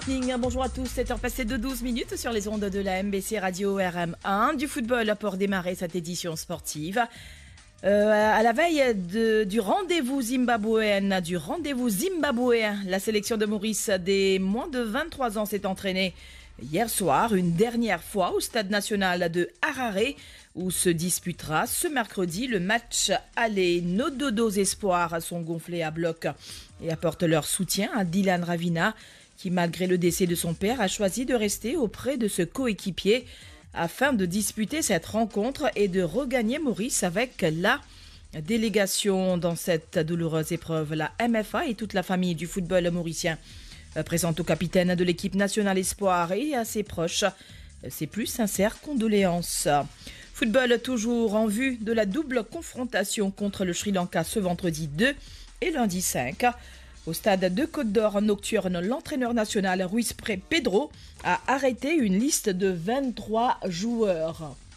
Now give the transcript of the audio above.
Bonjour à tous, 7h passées de 12 minutes sur les ondes de la MBC Radio RM1. Du football pour démarrer cette édition sportive. À la veille du rendez-vous zimbabwéen, la sélection de Maurice des moins de 23 ans s'est entraînée hier soir, une dernière fois au stade national de Harare, où se disputera ce mercredi le match aller. Nos dodos espoirs sont gonflés à bloc et apportent leur soutien à Dylan Ravina, qui, malgré le décès de son père, a choisi de rester auprès de ce coéquipier afin de disputer cette rencontre et de regagner Maurice avec la délégation dans cette douloureuse épreuve. La MFA et toute la famille du football mauricien présente au capitaine de l'équipe nationale espoir et à ses proches ses plus sincères condoléances. Football toujours en vue de la double confrontation contre le Sri Lanka ce vendredi 2 et lundi 5. Au stade de Côte d'Or nocturne, l'entraîneur national Ruiz Pedro a arrêté une liste de 23 joueurs.